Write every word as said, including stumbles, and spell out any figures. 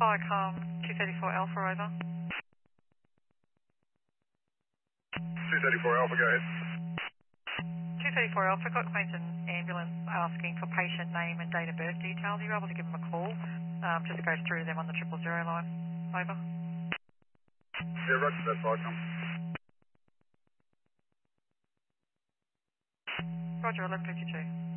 Viacom two thirty-four Alpha, over. two thirty-four Alpha, go ahead. two thirty-four Alpha, got claims an ambulance asking for patient name and date of birth details. Are you able to give them a call? Um, just go through them on the triple zero line. Over. Yeah, roger that, Viacom. Roger, eleven fifty-two.